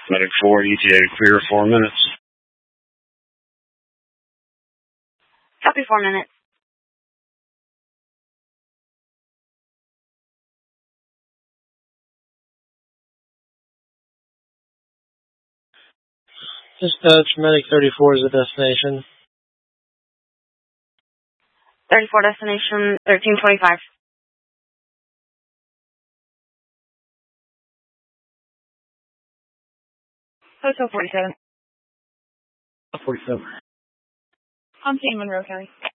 Medic 4, ETA clear 4 minutes. Copy 4 minutes. Dispatch, Medic 34 is the destination. 34 destination, 1325. Hotel 47. 47. I'm seeing Monroe County.